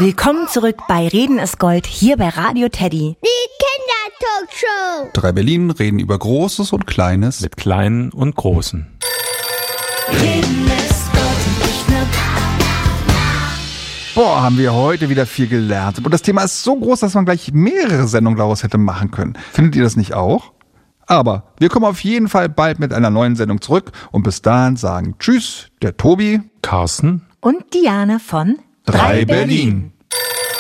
Willkommen zurück bei Reden ist Gold, hier bei Radio Teddy. Die Kindertalkshow. 3 Berlin reden über Großes und Kleines. Mit Kleinen und Großen. Reden ist Gold und nicht nur Boah, haben wir heute wieder viel gelernt. Und das Thema ist so groß, dass man gleich mehrere Sendungen daraus hätte machen können. Findet ihr das nicht auch? Aber wir kommen auf jeden Fall bald mit einer neuen Sendung zurück. Und bis dahin sagen Tschüss, der Tobi, Carsten und Diane von 3 Berlin.